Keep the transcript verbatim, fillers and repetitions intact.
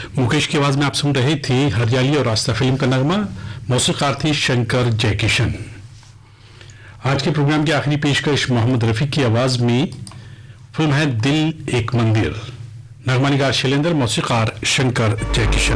मुकेश की आवाज में आप सुन रहे थे हरियाली और रास्ता फिल्म का नगमा। मौसीकार थे शंकर जयकिशन। आज के प्रोग्राम की आखिरी पेशकश मोहम्मद रफी की आवाज में। फिल्म है दिल एक मंदिर। नगमा निगार शैलेंद्र, मौसीकार शंकर जयकिशन।